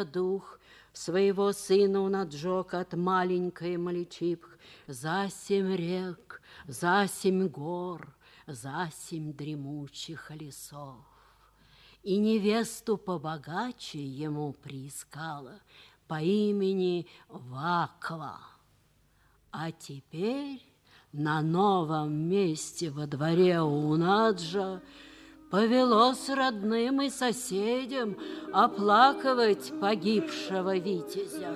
дух своего сына он отжег от маленькой Маличипх за 7 рек, за 7 гор, за 7 дремучих лесов. И невесту побогаче ему приискала по имени Ваква. А теперь на новом месте во дворе Унаджа повелось родным и соседям оплакивать погибшего витязя.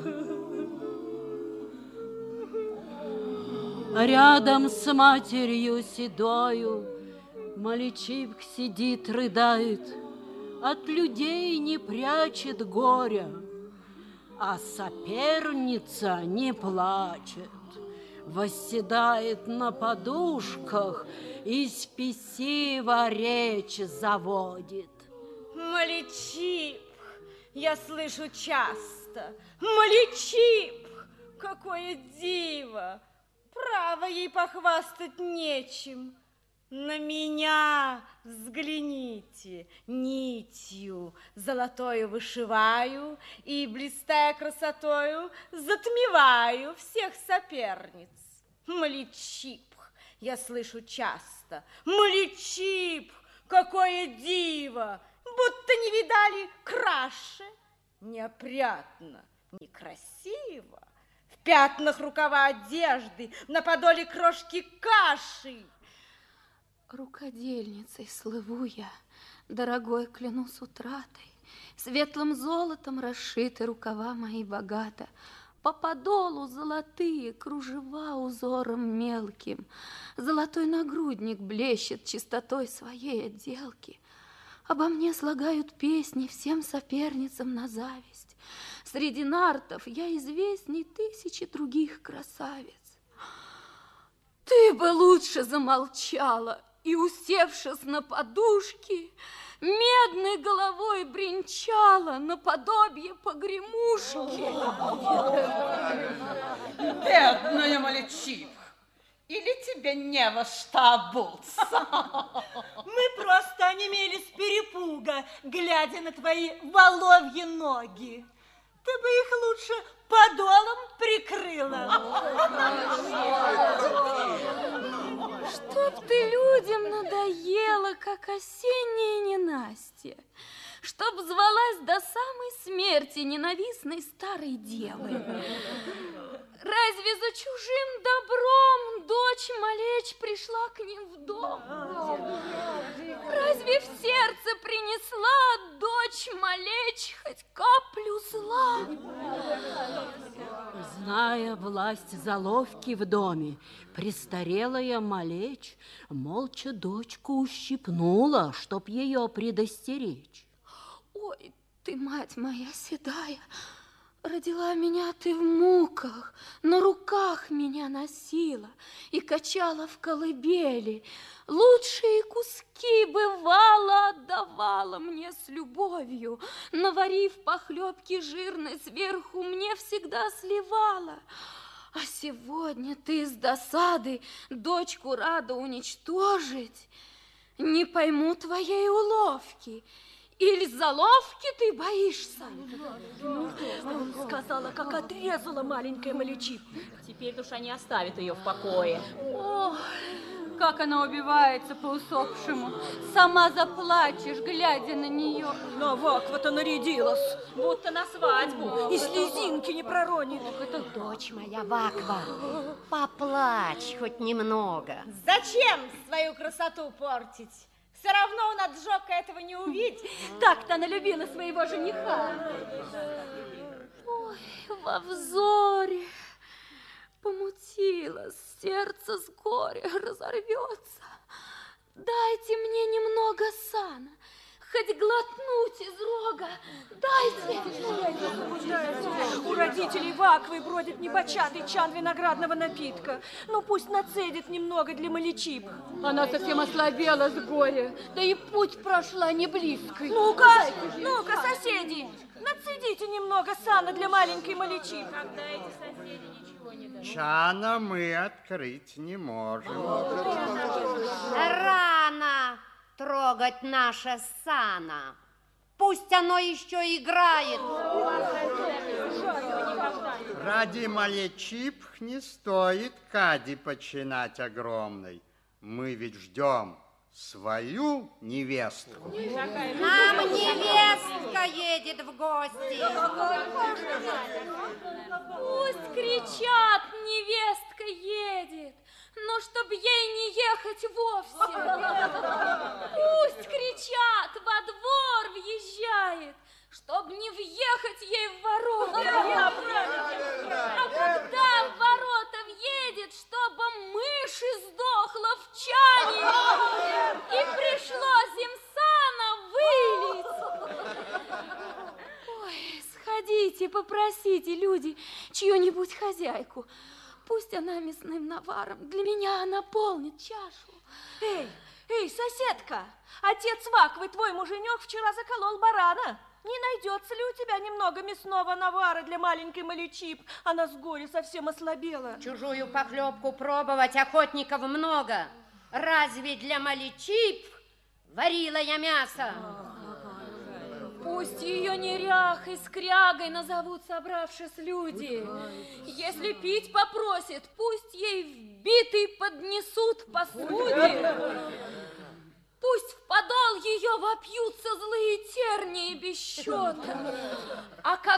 Рядом с матерью седою Маличипх сидит, рыдает, от людей не прячет горя, а соперница не плачет, восседает на подушках и спесиво речь заводит. Маличипх, я слышу часто. Маличипх, какое диво! Право ей похвастать нечем. На меня взгляните, нитью золотою вышиваю и, блистая красотою, затмеваю всех соперниц. Маличипх, я слышу часто. Маличипх, какое диво! Будто не видали краше. Неопрятно, некрасиво. В пятнах рукава одежды, на подоле крошки каши. Рукодельницей слыву я, дорогой, клянусь утратой. Светлым золотом расшиты рукава мои богато. По подолу золотые кружева узором мелким. Золотой нагрудник блещет чистотой своей отделки. Обо мне слагают песни всем соперницам на зависть. Среди нартов я известней тысячи других красавиц. Ты бы лучше замолчала и, усевшись на подушки, медной головой бренчала наподобие погремушки. Бедная Маличипх, или тебе не во что обуться? Мы просто онемели с перепуга, глядя на твои воловьи ноги. Ты бы их лучше подолом прикрыла. Чтоб ты людям надоела, как осеннее ненастье. Чтоб звалась до самой смерти ненавистной старой девы. Разве за чужим добром дочь Малечь пришла к ним в дом? Разве в сердце принесла дочь Малечь хоть каплю зла? Зная власть заловки в доме, престарелая Малечь молча дочку ущипнула, чтоб ее предостеречь. Ой, ты, мать моя седая, родила меня ты в муках, на руках меня носила и качала в колыбели. Лучшие куски, бывало, отдавала мне с любовью, наварив похлебки жирной сверху, мне всегда сливала. А сегодня ты с досады дочку рада уничтожить. Не пойму твоей уловки. Или заловки ты боишься? Сказала, как отрезала маленькая Маличипх. Теперь душа не оставит ее в покое. Ох, как она убивается по усопшему. Сама заплачешь, глядя на нее. Но Ваква-то нарядилась. Будто на свадьбу. И слезинки не проронит. Дочь моя Ваква, поплачь хоть немного. Зачем свою красоту портить? Все равно он от Джока этого не увидит. Так-то она любила своего жениха. Ой, во взоре помутилось, сердце с горя разорвется. Дайте мне немного сана, хоть глотнуть из рога. Дайте. У родителей Ваквы бродит небочатый чан виноградного напитка. Ну, пусть нацедит немного для Маличипх. Она совсем ослабела с горя, да и путь прошла не близкий. Ну-ка, соседи, нацедите немного сана для маленькой Маличипх. Когда эти соседи ничего не дают. Чана мы открыть не можем. Рано трогать наше сано. Пусть оно еще играет. Ради Малечипх не стоит кади починать огромной. Мы ведь ждем свою невестку. Нам невестка едет в гости. Пусть кричат, невестка едет, но чтоб ей не ехать вовсе. Пусть кричат, во двор въезжает, чтоб не въехать ей в ворота. А когда в ворота въедет, чтобы мышь издохла в чане и пришлось им сана вылить. Ой, сходите, попросите, люди, чью-нибудь хозяйку. Пусть она мясным наваром для меня наполнит чашу. Эй, соседка, отец Ваквы, твой муженек, вчера заколол барана. Не найдется ли у тебя немного мясного навара для маленькой Малечипх? Она с горя совсем ослабела. Чужую похлебку пробовать охотников много. Разве для Малечипх варила я мясо? Пусть ее неряхой, скрягой назовут собравшись люди. Если пить попросит, пусть ей вбитый поднесут посуде. Пусть в подол ее вопьются злые тернии без счета. А как